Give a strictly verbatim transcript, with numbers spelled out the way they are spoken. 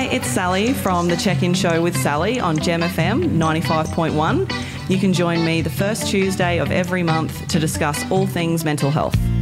it's Sally from the Check-In Show with Sally on Gem F M ninety-five point one. You can join me the first Tuesday of every month to discuss all things mental health.